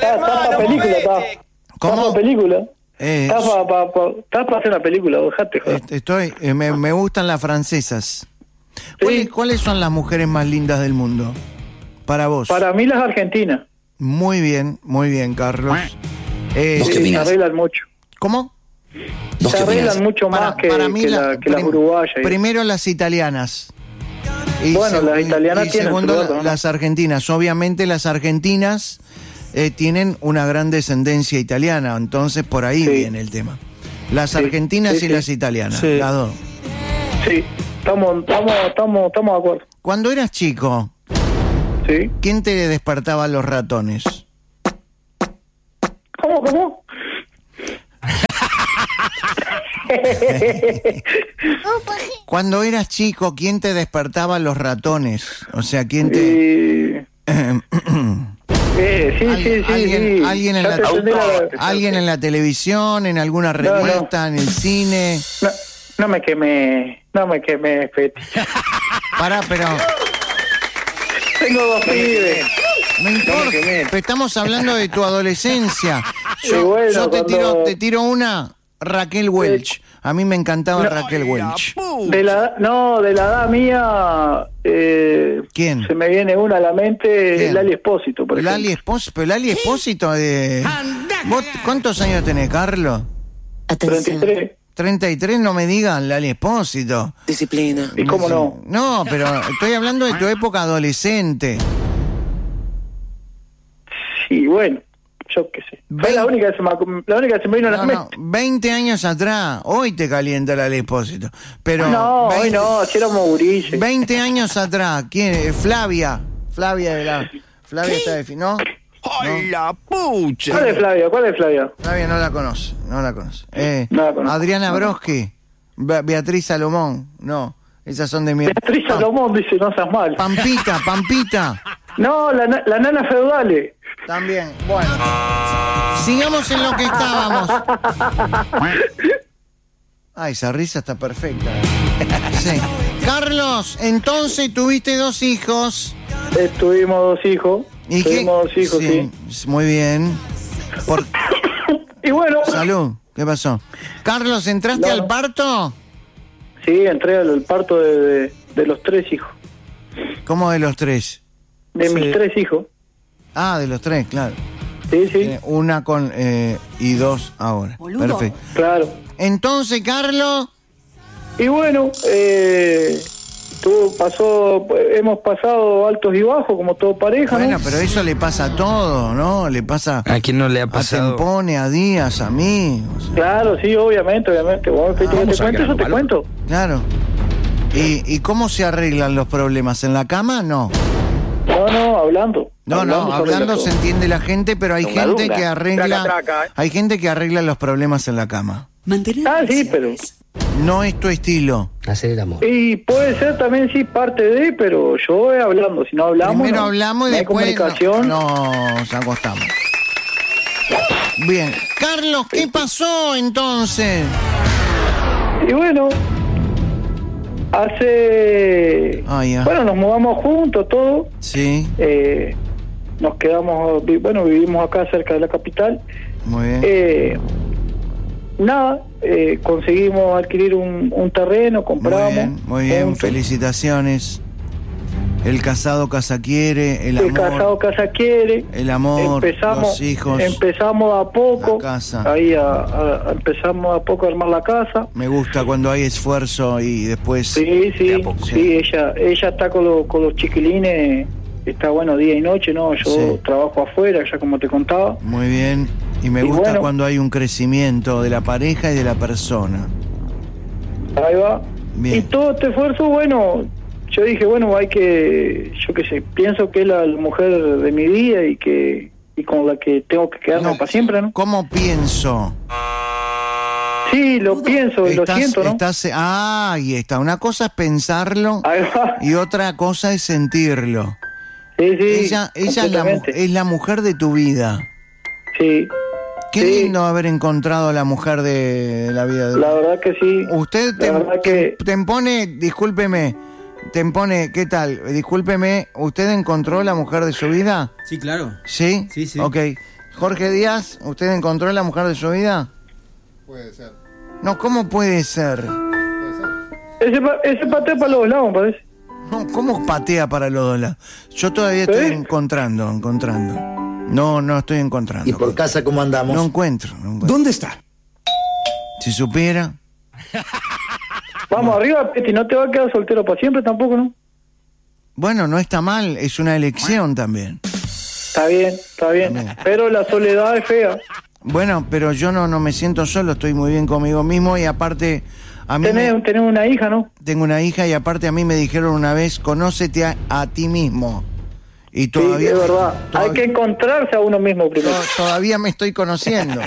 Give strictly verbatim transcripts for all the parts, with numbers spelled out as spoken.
hermano, película, movete. ¿Cómo? Tapa película. Eh, Estás para pa, pa, pa, pa hacer una película, dejate, joder. estoy, eh, me, me gustan las francesas. ¿Cuáles, Sí. ¿Cuáles son las mujeres más lindas del mundo? Para vos. Para mí las argentinas. Muy bien, muy bien, Carlos. Eh, ¿Vos qué Sí, se opinás? arreglan mucho. ¿Cómo? ¿Vos Se qué arreglan opinás? mucho más que, para mí que, la- la, que las prim- uruguayas. Primero las italianas. Y Bueno, seg- las italianas y tienen segundo su la- dato, ¿no? las argentinas. Obviamente las argentinas eh, tienen una gran descendencia italiana, entonces por ahí Sí. viene el tema. Las Sí, argentinas sí, y sí. las italianas, Sí. las dos. Sí, estamos, estamos, estamos, estamos de acuerdo. Cuando eras chico, Sí. ¿quién te despertaba los ratones? ¿Cómo, cómo? Cuando eras chico, ¿quién te despertaba los ratones? O sea, ¿quién te... Y... Eh, sí, Alguien- sí, sí, alguien- sí. alguien en Ya la- te entendí la- ¿Alguien en la televisión, en alguna No, no. revista, en el cine? No, no me quemé, no me quemé, Feti. Pará, pero Tengo dos pibes. no importa. quemé. Pero estamos hablando de tu adolescencia. Sí, Yo, bueno, yo te, cuando- tiro, te tiro una, Raquel Welch. A mí me encantaba No. Raquel Welch. De la, no, de la edad mía, eh, ¿Quién? se me viene una a la mente, ¿Quién? Lali Espósito, por ejemplo. Lali Espósito, pero Lali Espósito de... ¿Vos ¿Cuántos años tenés, Carlos? Atención. treinta y tres. treinta y tres, no me digan Lali Espósito. Disciplina. ¿Y cómo no? No, pero estoy hablando de tu época adolescente. Sí, bueno, yo qué sé. Fue la única que se me, ac- la única que se me vino a la No, mente. no, veinte años atrás, hoy te calienta Lali Espósito. Pero No, hoy veinte no, si éramos gurises. veinte años atrás, ¿quién? Eh, Flavia. Flavia de la... Flavia está de... fi- ¿No? ¡Ay, la pucha! ¿Cuál es Flavia? ¿Cuál es Flavia? Flavia no la conoce, no la conoce. Eh, No la conozco. Adriana Broski, Be- Beatriz Salomón, no, esas son de mi... Beatriz Pam- Salomón dice, no seas mal. Pampita, Pampita, No, la, na- la nana feudale. también. Bueno, sigamos en lo que estábamos. Ah, esa risa está perfecta. Sí. Carlos, entonces tuviste dos hijos. Eh, tuvimos dos hijos. ¿Y qué? Tuvimos dos hijos, sí. Muy bien. Por... Y bueno, Salud, ¿qué pasó? Carlos, ¿entraste No, al no. parto? sí, entré al parto de, de, de los tres hijos. ¿Cómo de los tres? De mis tres hijos. Ah, de los tres, claro. Sí, sí, Tiene una con eh, y dos ahora. Perfecto. claro. Entonces, Carlos, Y bueno, eh, tú pasó, hemos pasado altos y bajos como todo pareja, ¿no? bueno, pero eso le pasa a todo, ¿no? Le pasa ¿A quién no le ha a pasado? Tempone, a Díaz, a mí. O sea, Claro, sí, obviamente, obviamente. Vos me pediste que vamos te a cuento, yo te grabarlo. cuento. claro. ¿Y, ¿Y cómo se arreglan los problemas? ¿En la cama? No. No, no, hablando. No, no, sobre hablando todo. se entiende la gente, pero hay Dunga, gente dunga. que arregla Traca, traca, ¿eh? hay gente que arregla los problemas en la cama. Mantener Ah, sí, pero... relaciones. No es tu estilo. Hacer el amor. Y puede ser también, sí, parte de, pero yo voy hablando. Si no hablamos, Primero no, hablamos y no hay después comunicación. no- nos acostamos. Bien. Carlos, ¿qué pasó entonces? Y bueno, hace... Ah, ya. Bueno, nos mudamos juntos, todo. Sí, Eh, nos quedamos, vi- bueno, vivimos acá cerca de la capital. muy bien. Eh, nada, eh, conseguimos adquirir un, un terreno, Muy compramos. bien, muy bien, juntos. felicitaciones. El casado casa quiere, el El amor, casado casa quiere. el amor, empezamos, los hijos. empezamos a poco, la casa. ahí a, a- a- empezamos a poco a armar la casa. Me gusta cuando hay esfuerzo y después... Sí, sí, De a poco. sí, ella, ella está con, lo- con los chiquilines, está bueno día y noche, ¿no? Yo Sí. trabajo afuera, ya como te contaba. Muy bien. Y me Y gusta bueno. cuando hay un crecimiento de la pareja y de la persona. Ahí va. Bien. Y todo este esfuerzo, bueno, yo dije, bueno, hay que, yo qué sé, pienso que es la mujer de mi vida y que y con la que tengo que quedarme No, para siempre, ¿no? ¿Cómo pienso? Sí, lo pienso y lo Estás- siento, ¿no? estás- ah, ahí está. Una cosa es pensarlo Ahí va. y otra cosa es sentirlo. Sí, sí, ella ella es la, mu- completamente. es la mujer de tu vida. Sí, Qué Sí. lindo haber encontrado a la mujer de la vida de la verdad que sí. Usted La te, verdad te- que- te impone, discúlpeme, te impone, ¿qué tal? Discúlpeme, ¿usted encontró la mujer de su vida? Sí, claro. ¿Sí? Sí, sí. Ok. Jorge Díaz, ¿usted encontró a la mujer de su vida? Puede ser. No, ¿cómo puede ser? Puede ser. Ese, pa- ese patea para los lados, me parece. No, ¿cómo patea para los dólares? Yo todavía estoy ¿Eh? encontrando, encontrando. No, no estoy encontrando. ¿Y por casa cómo andamos? No encuentro, no encuentro. ¿Dónde está? Si supiera. Vamos arriba, Peti, no te va a quedar soltero para siempre tampoco, ¿no? Bueno, no está mal, es una elección también. Está bien, está bien. Bien. Pero la soledad es fea. Bueno, pero yo no, no me siento solo, estoy muy bien conmigo mismo y aparte a mí Tenés, me- tenés una hija, ¿no? tengo una hija y aparte a mí me dijeron una vez, conócete a, a ti mismo. Y todavía Sí, es verdad. todavía- Hay que encontrarse a uno mismo primero. to- todavía me estoy conociendo.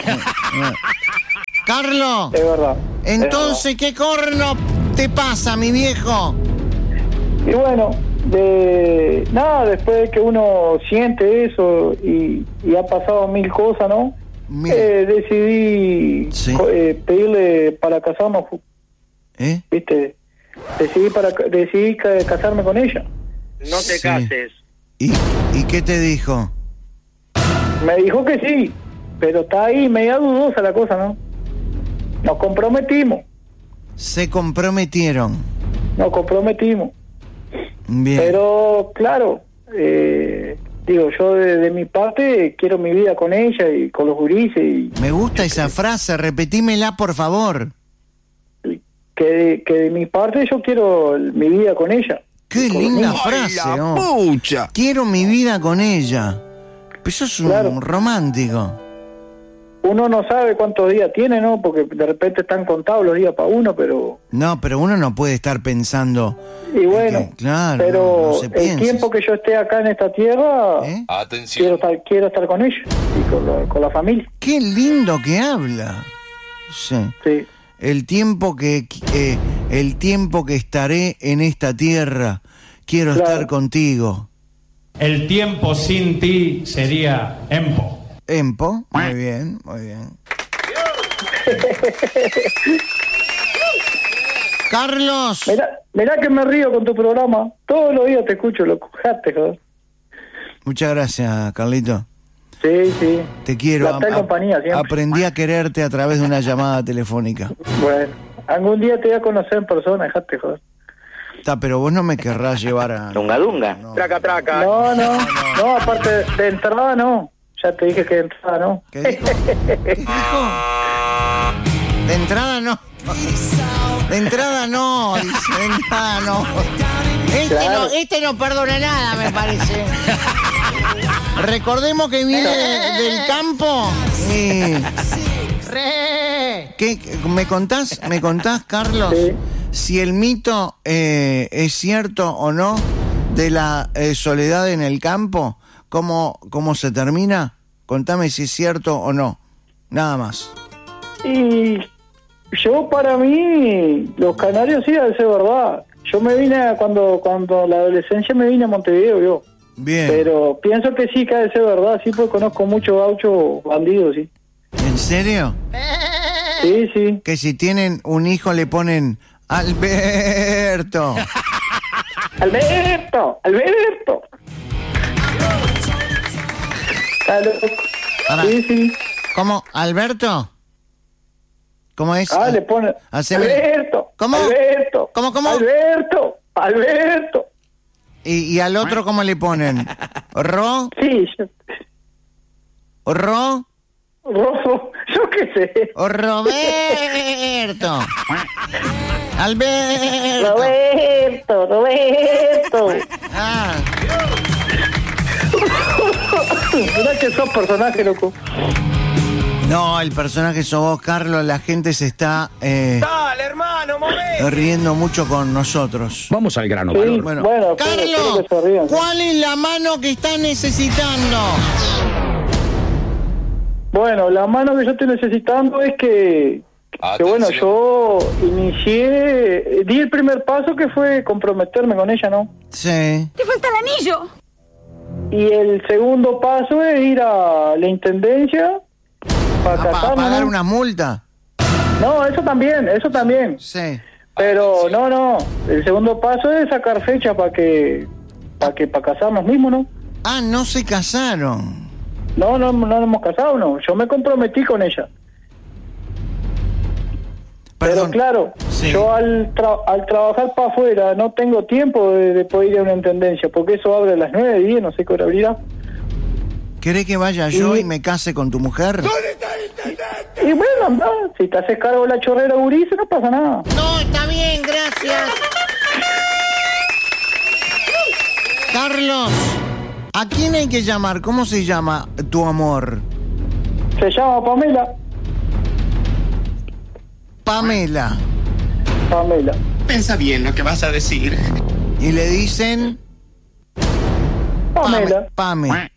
Carlos, Es verdad. entonces, ¿qué corno te pasa, mi viejo? Y bueno, de nada, después de que uno siente eso y, y ha pasado mil cosas, ¿no? Mira. Eh, decidí Sí. co- eh, pedirle para casarnos, ¿Eh? ¿viste? Decidí para decidí ca- casarme con ella. No te Sí. cases. ¿Y, ¿Y qué te dijo? Me dijo que sí, pero está ahí media dudosa la cosa, ¿no? Nos comprometimos, Se comprometieron. nos comprometimos. Bien. Pero, claro, eh, digo, yo de, de mi parte quiero mi vida con ella y con los gurises y Me gusta esa frase, repetímela, por favor. que de, que de mi parte yo quiero mi vida con ella. Qué Con los linda niños. frase, ¡Ay, la oh. pucha! Quiero mi vida con ella. Pero eso es un Claro. romántico. Uno no sabe cuántos días tiene, ¿no? Porque de repente están contados los días para uno, pero... No, pero uno no puede estar pensando. Y bueno, que, claro, pero no, no se el piensa. tiempo que yo esté acá en esta tierra, ¿Eh? quiero estar quiero estar con ella y con la, con la familia. Qué lindo que habla. Sí. Sí. El tiempo que eh, el tiempo que estaré en esta tierra, quiero Claro. estar contigo. El tiempo sin ti sería Empo. Empo, muy bien, muy bien. Carlos, Mirá, mirá que me río con tu programa. Todos los días te escucho, lo cujaste, joder. muchas gracias, Carlito. Sí, sí. Te quiero. La tal A- compañía siempre. aprendí a quererte a través de una llamada telefónica. Bueno, algún día te voy a conocer en persona, dejate joder. Está, pero vos no me querrás llevar a... Dunga dunga. No. Traca, traca. No, no, no, aparte de entrada no. Ya te dije que de entrada no. ¿Qué dijo? ¿Qué dijo? De entrada no. De entrada no, dice, de entrada no. Este, Claro. no. este no perdona nada, me parece. Recordemos que viene de- del campo. y- ¿Qué, qué- me contás, me contás, Carlos, Sí. si el mito eh, es cierto o no de la eh, soledad en el campo? ¿Cómo, ¿Cómo se termina? Contame si es cierto o no. Nada más. Y yo para mí, los canarios sí debe ser verdad. Yo me vine a- cuando cuando la adolescencia me vine a Montevideo yo. Bien. Pero pienso que sí que debe ser verdad, sí, porque conozco muchos gauchos bandidos, sí. ¿En serio? Sí, sí. Que si tienen un hijo le ponen Alberto. Alberto, Alberto. Está loco. Pará. Sí, sí. ¿Cómo? ¿Alberto? ¿Cómo es? Ah, le pone Haceme- Alberto. ¿Cómo? Alberto. ¿Cómo, cómo? Alberto, Alberto. ¿Y, y al otro cómo le ponen? ¿Ro? Sí, yo, ¿Ro? Rojo, yo qué sé. ¿O Roberto? Alberto. Roberto, Roberto. Ah, Mirá que sos personaje, loco. no, el personaje sos vos, Carlos. La gente se está eh, Dale, hermano, momento. riendo mucho con nosotros. Vamos al grano, Sí, valor. Bueno, bueno, espero- Carlos, espero que se rían. ¿cuál es la mano que estás necesitando? Bueno, la mano que yo estoy necesitando es que, que bueno, yo inicié, di el primer paso que fue comprometerme con ella, ¿no? Sí. ¡Te falta el anillo! Y el segundo paso es ir a la intendencia para ¿A, pa- casarme, pagar ¿no? una multa? No, eso también, eso también. Sí. Pero no, no, el segundo paso es sacar fecha para que, para que, para casarnos mismos, ¿no? Ah, no se casaron. No, no, no nos hemos casado, no. Yo me comprometí con ella. Perdón. Pero claro, Sí. yo al, tra- al trabajar para afuera no tengo tiempo de, de poder ir a una intendencia, porque eso abre a las nueve, diez, no sé qué hora abrirá. ¿Querés que vaya yo Y- y me case con tu mujer? Y bueno, anda, si te haces cargo de la chorrera guriza, no pasa nada. No, está bien, gracias. Carlos, ¿a quién hay que llamar? ¿Cómo se llama tu amor? Se llama Pamela. Pamela. Pamela. Pensa bien lo que vas a decir. Y le dicen... Pamela. Pame. Pame.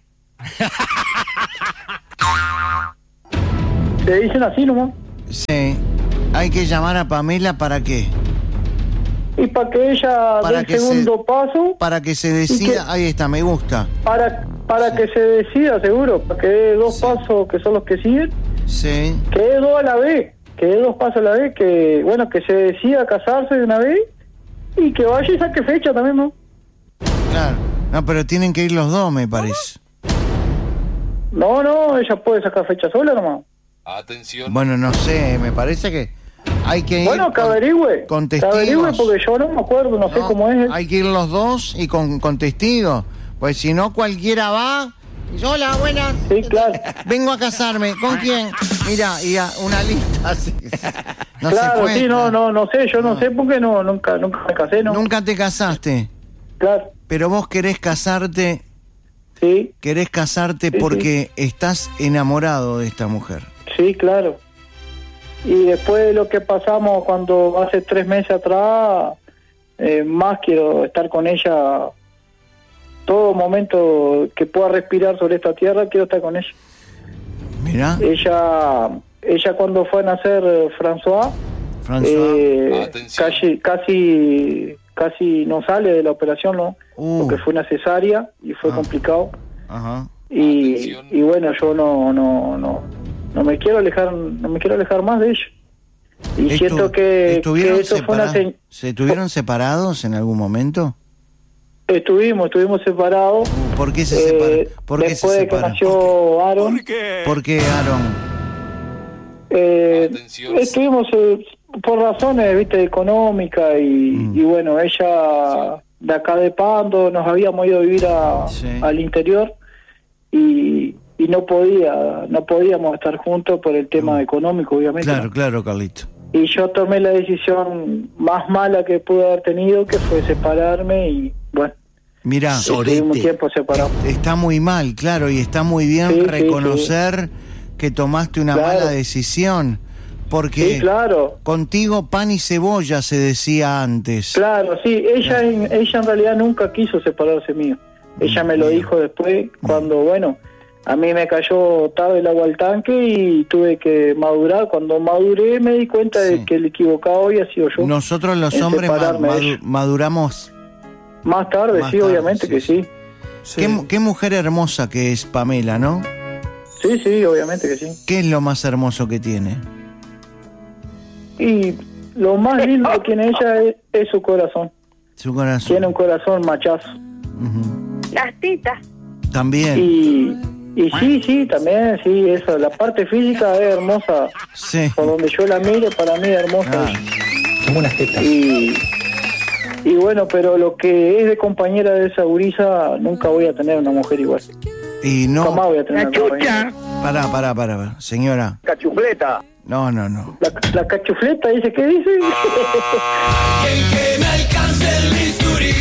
Te dicen así nomás. Sí. Hay que llamar a Pamela ¿para qué? Y para que ella Para dé que el segundo se- paso, Para que se decida... que- Ahí está, me gusta. para para que se decida, seguro, para que dé dos Sí. pasos que son los que siguen, Sí. que dé dos a la vez, que dé dos pasos a la vez, que bueno, que se decida a casarse de una vez y que vaya y saque fecha también, ¿no? Claro. No, pero tienen que ir los dos, me parece. No, no, ella puede sacar fecha sola nomás. Atención. Bueno, no sé, me parece que hay que ir... Bueno, que con- averigüe, con que averigüe testigos. porque yo no me acuerdo, no, sé No, cómo es. hay que ir los dos y con, con testigos. Pues si no, cualquiera va. Y dice, hola, buenas. Sí, claro. Vengo a casarme. ¿Con quién? Mira, y a una lista. así. No se Claro, puede. sí, no, no, no sé, yo no, No. sé porque no, nunca, nunca me casé, ¿no? Nunca te casaste. Claro, Pero vos querés casarte, sí, querés casarte Sí, porque estás enamorado de esta mujer. sí, claro. Y después de lo que pasamos cuando hace tres meses atrás, eh, más quiero estar con ella. Todo momento que pueda respirar sobre esta tierra, quiero estar con ella. Mirá, Ella, ella cuando fue a nacer eh, François, François. eh, Atención. casi, casi, casi no sale de la operación, ¿no? Uh. Porque fue una cesárea y fue Ah. complicado. Ajá. Y, Atención. y bueno, yo no, no, no, no me quiero alejar, no me quiero alejar más de ella. Y Estu- siento que, ¿estuvieron que eso fue una separa- señ- ¿Se estuvieron separados en algún momento? Estuvimos, estuvimos separados. ¿Por qué se eh, separan? ¿Por qué después se de que separan? nació Aaron, ¿Por qué, Aaron? eh, Atención. estuvimos eh, por razones, viste, económicas y, Mm. y bueno, ella de acá de Pando nos habíamos ido a vivir a- Sí. al interior y, y no podía, no podíamos estar juntos por el tema Mm. económico, obviamente. Claro, ¿no? claro, Carlito. Y yo tomé la decisión más mala que pude haber tenido, que fue separarme y bueno, Mirá, estuvimos un tiempo separados. está muy mal, claro, y está muy bien Sí, sí, reconocer que tomaste una Claro. mala decisión, porque Sí, claro, contigo pan y cebolla se decía antes. claro, sí, ella en, ella en realidad nunca quiso separarse mío. Ella me lo Bien. dijo después, cuando bueno, a mí me cayó tarde el agua al tanque y tuve que madurar. Cuando maduré me di cuenta Sí. de que el equivocado había sido yo. Nosotros los en hombres ma- separarme de madu- ella. maduramos. Más tarde, Más sí, tarde, obviamente sí, que sí. sí. Qué, mu- qué mujer hermosa que es Pamela, ¿no? Sí, sí, obviamente que sí. ¿Qué es lo más hermoso que tiene? Y lo más lindo que tiene ella es, es su corazón. Su corazón. Tiene un corazón machazo. Ujú. Las tetas. También. Y, y sí, sí, también, sí, eso. La parte física es hermosa. Sí. Por donde yo la mire, para mí es hermosa. Ah, ella. Y, y bueno, pero lo que es de compañera de esa gurisa, nunca voy a tener una mujer igual. y no. Jamás voy a tener una compañera. Pará, pará, pará, pará. Señora. Cachufleta. No, no, no. La, la cachufleta dice, ¿qué dice? Alguien que me alcance el bisturí.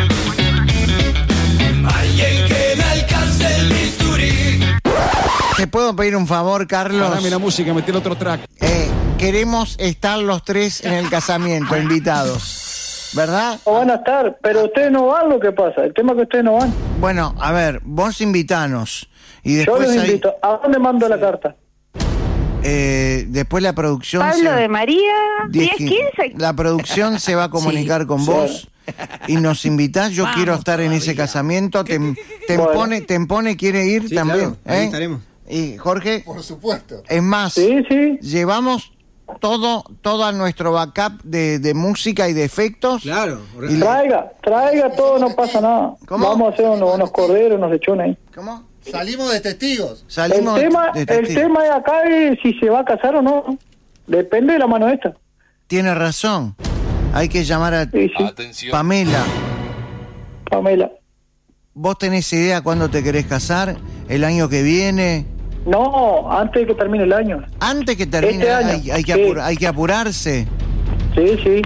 Alguien que me alcance el bisturí. ¿Te puedo pedir un favor, Carlos? Parame la música, metí el otro track. Eh, queremos estar los tres en el casamiento, invitados. ¿Verdad? No van a estar, pero ustedes no van, lo que pasa. El tema es que ustedes no van. Bueno, a ver, vos invitanos. Y Yo después los hay- invito. ¿A dónde mando la carta? eh, después la producción Pablo se- de María, diez, diez quince. la producción se va a comunicar con sí. vos y nos invitás. Yo quiero estar en ese casamiento. Te, te Bueno. impone, te impone, quiere ir Sí, también. claro, ahí ¿eh? estaremos. Y Jorge, Por supuesto. es más, Sí, sí. llevamos todo, todo nuestro backup de, de música y de efectos. Claro. Y le- Traiga, traiga todo, no pasa nada. ¿Cómo? Vamos a hacer unos, unos corderos, unos lechones ahí. ¿Cómo? Salimos de testigos. Salimos el tema, de el testigos. tema de acá es si se va a casar o no. Depende de la mano esta. Tiene razón. Hay que llamar a Sí, sí. Pamela. Pamela. ¿Vos tenés idea cuándo te querés casar? ¿El año que viene? No, antes de que termine el año. Antes que termine, Este año, hay, hay que sí. apura- hay que apurarse. Sí, sí.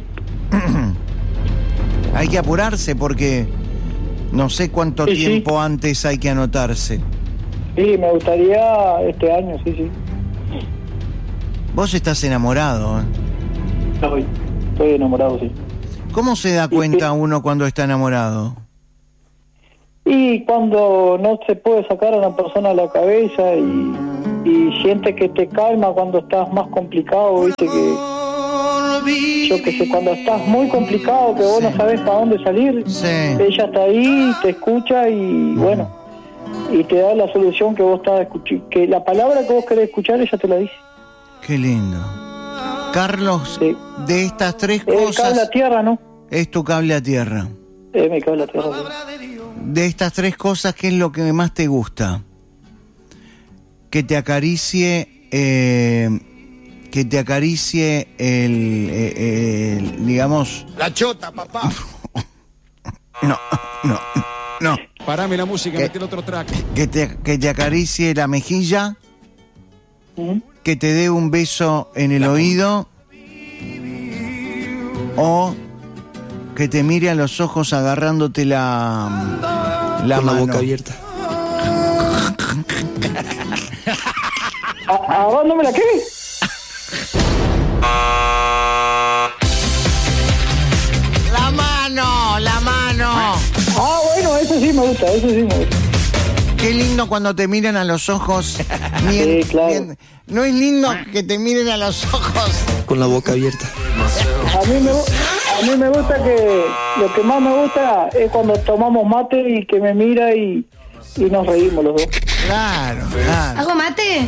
Hay que apurarse porque no sé cuánto Sí, sí. tiempo antes hay que anotarse. Sí, me gustaría este año, sí, sí. Vos estás enamorado, ¿eh? Estoy, estoy enamorado, sí. ¿Cómo se da cuenta uno cuando está enamorado? Y cuando no se puede sacar a una persona de la cabeza y, y siente que te calma cuando estás más complicado, viste que... Yo que sé, cuando estás muy complicado, que vos Sí. no sabes para dónde salir, Sí. ella está ahí, te escucha y bueno, y te da la solución que vos estás escuchando, que la palabra que vos querés escuchar, ella te la dice. Qué lindo. Carlos, Sí. de estas tres Es el cosas, cable a tierra, ¿no? es tu cable a tierra. Es mi cable a tierra. De estas tres cosas, ¿qué es lo que más te gusta? Que te acaricie, eh, que te acaricie el, eh, el, digamos... La chota, papá. No, no, no. Parame la música, ¿Qué? metí el otro track. Que te, que te acaricie la mejilla, Ujú. que te dé un beso en el oído, o que te mire a los ojos agarrándote la, la Con la mano. boca abierta. ¿A, a dónde me la qué? La mano, la mano. Ah, bueno, eso sí me gusta, eso sí me gusta. Qué lindo cuando te miran a los ojos. Mien- Sí, claro. mien- no es lindo que te miren a los ojos. Con la boca abierta. A mí me, gu- a mí me gusta que, lo que más me gusta es cuando tomamos mate y que me mira y, y nos reímos los dos. Claro, claro. ¿Hago mate?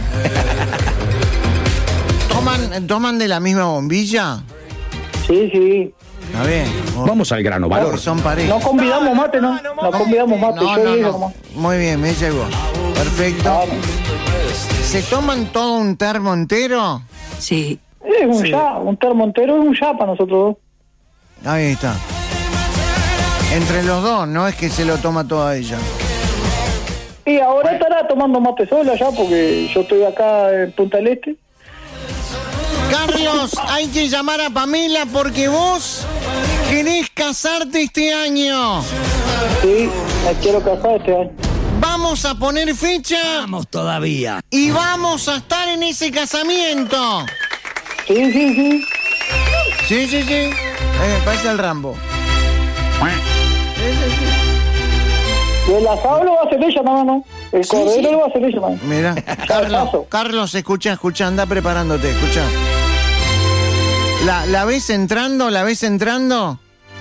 ¿Toman, ¿Toman de la misma bombilla? Sí, sí. Está bien. Vamos al grano, Porque valor. son parejas. No convidamos mate, ¿no? No convidamos mate, No, yo no, digo no. nomás. Muy bien, me llegó. Perfecto. Ah, no. ¿Se toman todo un termo entero? Sí. Es un ya, un termo entero es un ya para nosotros dos. Ahí está. Entre los dos, no es que se lo toma toda ella. Y ahora estará tomando mate sola ya porque yo estoy acá en Punta del Este. Carlos, hay que llamar a Pamela porque vos querés casarte este año. Sí, me quiero casar este año. Vamos a poner fecha Vamos todavía. y vamos a estar en ese casamiento. Sí, sí, sí. Sí, sí, sí. Eh, parece el Rambo. Y el asado lo va a hacer ella, no, no. El cordero lo va a hacer ella, no. Mira, Carlos, Carlos, escucha, escucha, anda preparándote, escucha. ¿La, ¿La ves entrando? ¿La ves entrando?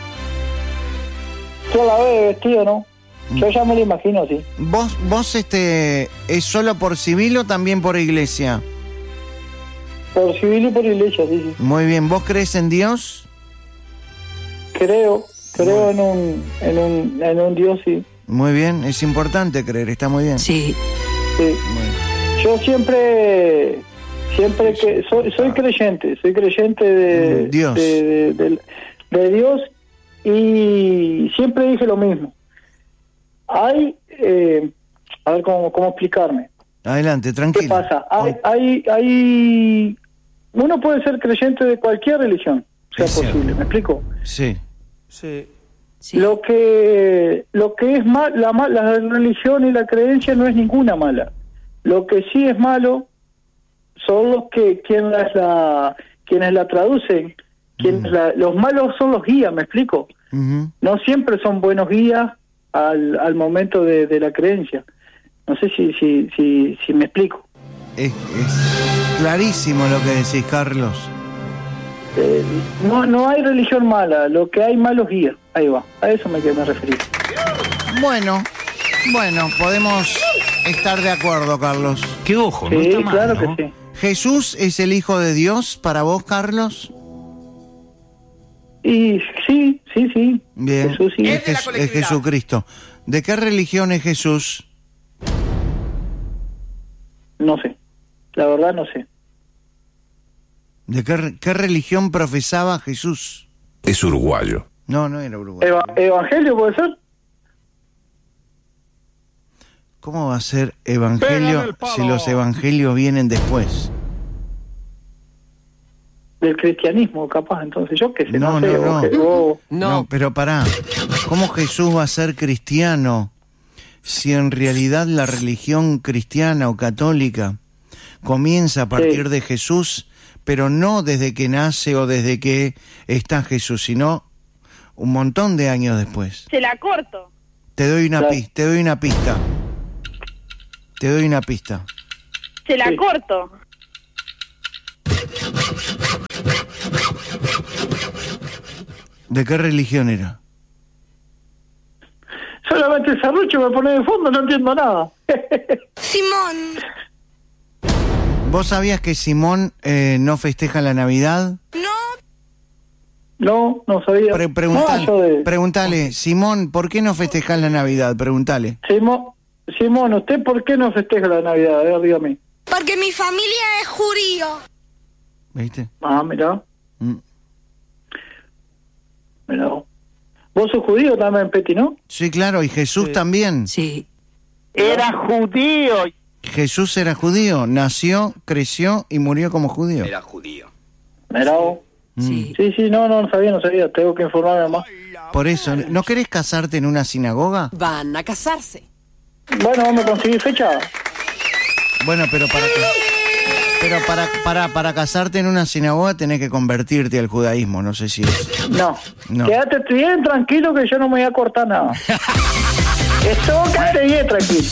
Yo la veo vestido, ¿no? Yo ya me lo imagino así. ¿Vos, vos este, es solo por civil o también por iglesia? Por civil y por iglesia, sí, sí. Muy bien, ¿vos crees en Dios? Creo, creo en un, en un, en un Dios, sí. Muy bien, es importante creer, está muy bien. Sí. Sí. Yo siempre, siempre que soy, soy creyente, soy creyente de Dios. de, de- de- de Dios y siempre dije lo mismo. Hay, eh, a ver cómo, cómo explicarme. Adelante, ¿Qué tranquilo. pasa? Hay, hay, hay, uno puede ser creyente de cualquier religión, sea Es cierto. posible. ¿Me explico? Sí. Sí. Lo que lo que es mal, la, ma- la religión y la creencia no es ninguna mala. Lo que sí es malo son los que quienes la quienes la traducen, quienes la- los malos son los guías, ¿me explico? Ujú. No siempre son buenos guías al, al momento de, de la creencia. No sé si si si, si me explico. Es, es clarísimo lo que decís, Carlos. Eh, no no hay religión mala, lo que hay malos guías. Ahí va, a eso me, que me referí. Bueno, bueno, podemos estar de acuerdo, Carlos. Qué ojo, no Sí, está mal, claro ¿no? que sí. ¿Jesús es el Hijo de Dios para vos, Carlos? Y sí, sí, sí. Bien, Jesús sí. es, Jes- es Jesucristo. ¿De qué religión es Jesús? No sé. La verdad no sé. ¿De qué, re- qué religión profesaba Jesús? Es uruguayo. No, no era uruguayo. Eva- ¿Evangelio puede ser? ¿Cómo va a ser evangelio si los evangelios vienen después? Del cristianismo, capaz. Entonces yo qué sé, No, no, sé. no, no. o que- o- No, pero pará. ¿Cómo Jesús va a ser cristiano si en realidad la religión cristiana o católica comienza a partir Sí. de Jesús, pero no desde que nace o desde que está Jesús, sino un montón de años después? Se la corto. Te doy una Claro. pista, te doy una pista. Te doy una pista. Se la Sí. corto. ¿De qué religión era? Solamente serrucho me pone de fondo, no entiendo nada. Simón. ¿Vos sabías que Simón eh, no festeja la Navidad? No. No, no sabía. Pre- No, preguntale, yo de- preguntale, Simón, ¿por qué no festejas la Navidad? Preguntale. Simón, Simón, ¿usted por qué no festeja la Navidad? A ver, dígame. Porque mi familia es judío. ¿Viste? Ah, mira, Mm. mira. Vos sos judío también, Peti, ¿no? Sí, claro, y Jesús también. Sí. Era judío. Jesús era judío, nació, creció y murió como judío. Era judío. Mira vos. Sí. Sí, sí, no, no sabía, no sabía. Tengo que informarme más. Por eso, ¿no querés casarte en una sinagoga? Van a casarse. Bueno, vamos a conseguir fecha. Bueno, pero para que- pero para, para, para casarte en una sinagoga tenés que convertirte al judaísmo, no sé si es. No. No. Quédate bien tranquilo que yo no me voy a cortar nada. Esto, quédate bien tranquilo.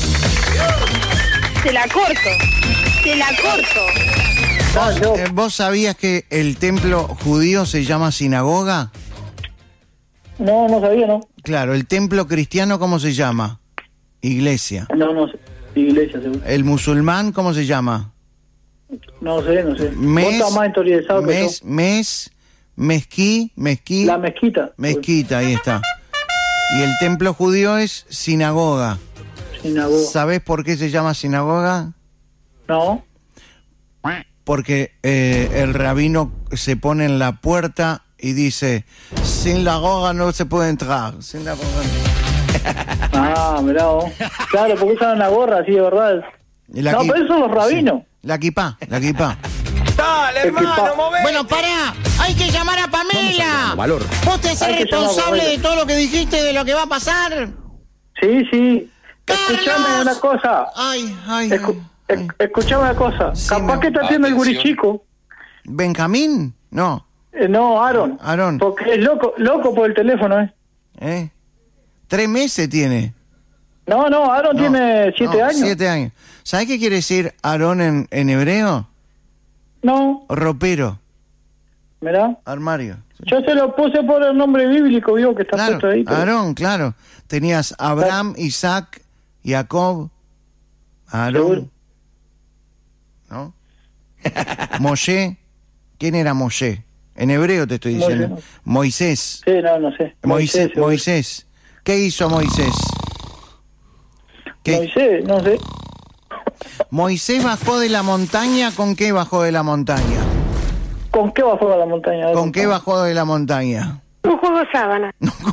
Se la corto. Se la corto. Ah, yo- Eh, ¿Vos sabías que el templo judío se llama sinagoga? No, no sabía, ¿no? Claro, el templo cristiano, ¿cómo se llama? Iglesia. No, no sé. Iglesia, seguro. El musulmán, ¿cómo se llama? No sé, no sé. Vos Mes, estás más interiorizado que mes, mes, mezquí, mezquí, yo. La mezquita. mezquita, ahí está. Y el templo judío es sinagoga. Sinagoga. ¿Sabés por qué se llama sinagoga? No. Porque eh, el rabino se pone en la puerta y dice, sin la goga no se puede entrar. Sin la goga no". Ah, mirá vos. Claro, porque usan una gorra, sí, de verdad. Y la No, qui- pero eso son los rabinos. Sí. La kipá, la kipá. Dale, hermano, movete. Bueno, pará, hay que llamar a Pamela. Valor. Vos te haces Hay que llamar a responsable Pamela. de todo lo que dijiste, de lo que va a pasar. Sí, sí. ¡Carlos! Escuchame una cosa. Ay, ay, Escu- ay. esc- escuchame una cosa. Sí, Capaz me- que te atiende el gurí Atención. chico. ¿Benjamín? No, Eh, no, Aaron. Aarón. Porque es loco, loco por el teléfono, ¿eh? ¿eh? Tres meses tiene. No, no, Aaron No, tiene siete no, años. Siete años. ¿Sabés qué quiere decir Aarón en, en hebreo? No, Ropero, mirá. armario. Yo se lo puse por el nombre bíblico, vio, que está Claro, puesto ahí. pero- Aarón, claro. Tenías Abraham, Isaac, Jacob, Aarón. Seguro. ¿No? Moshe. ¿Quién era Moshe? En hebreo te estoy Moshe, diciendo. no. Moisés. Sí, no, no sé. Moisés, seguro. Moisés. ¿Qué hizo Moisés? ¿Qué? Moisés, no sé. Moisés bajó de la montaña, ¿con qué bajó de la montaña? ¿Con qué bajó a la montaña? A ver, ¿Con qué contame. bajó de la montaña? Un juego sábana.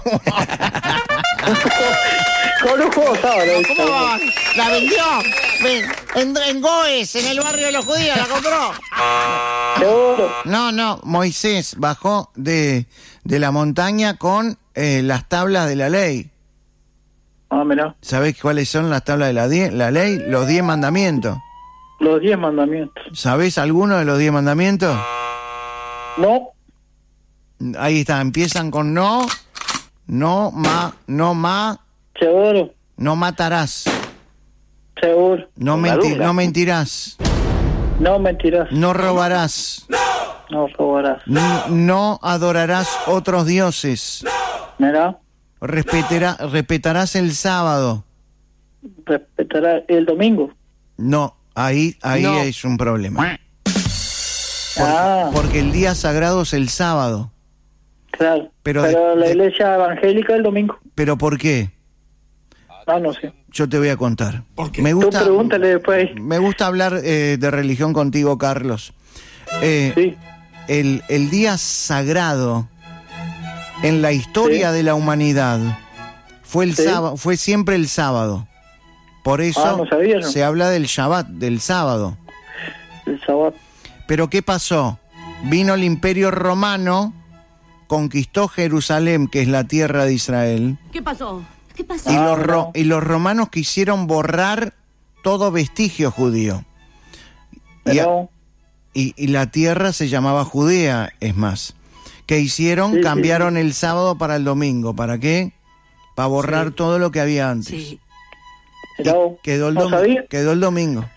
Con un juego sábado. ¿Cómo va? ¿La vendió? Ven, En, en Goes, en el barrio de los judíos, la compró. Seguro. No, no, Moisés bajó de, de la montaña con eh, las tablas de la ley. Ah, mirá. ¿Sabés cuáles son las tablas de la, die- la ley? Los diez mandamientos. Los diez mandamientos. ¿Sabés alguno de los diez mandamientos? No. Ahí está, empiezan con no, no, ma, no, ma, Seguro. no matarás, Seguro. no, menti- no mentirás, No mentirás. no robarás, No robarás. n- no adorarás otros dioses, Mirá. respetará, respetarás el sábado. Respetará el domingo. No, ahí, ahí No. es un problema. Ah, Porque el día sagrado es el sábado. claro. Pero Pero, de- la de- iglesia evangélica el domingo. ¿Pero por qué? Ah, no sé. Yo te voy a contar. Me Tú gusta, pregúntale después. me gusta hablar eh, de religión contigo, Carlos. Eh, Sí. el, el día sagrado en la historia Sí. de la humanidad fue el Sí. sábado, fue siempre el sábado. Por eso Ah, no sabía yo. se habla del Shabbat, del sábado. El sábado. Pero ¿qué pasó? Vino el Imperio Romano, conquistó Jerusalén, que es la tierra de Israel, ¿Qué pasó? ¿Qué pasó? y, Ah, los, ro- no. y los romanos quisieron borrar todo vestigio judío. Y, a- Pero, y- y la tierra se llamaba Judea, es más. ¿Qué hicieron? Sí, sí, Cambiaron el sábado para el domingo. ¿Para qué? Para borrar todo lo que había antes. Sí. Y pero, quedó, el ¿no domi- sabía? quedó el domingo.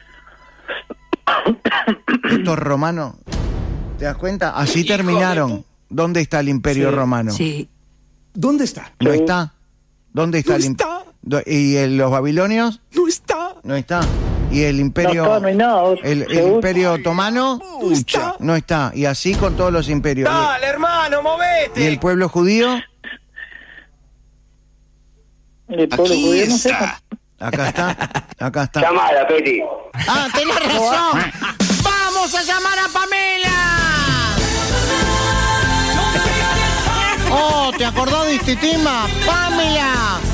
Estos romanos, ¿te das cuenta? Así terminaron. ¿Dónde está el Imperio Sí. Romano? Sí. ¿Dónde está? ¿No Sí. está? ¿Dónde está No el im- está. Do- ¿Y el- los babilonios? No está. No está. ¿Y el Imperio No está, no hay nada. el, el Seguro. Imperio Otomano? No está. No está. Y así con todos los imperios. Dale, hermano, ¿Y movete. el pueblo judío? El pueblo Aquí judío no sé. está. Acá está. Acá está. Llamada, Peti. Ah, tenés razón. ¡Vamos a llamar a Pamela! Oh, ¿te acordás de este tema? ¡Pamela!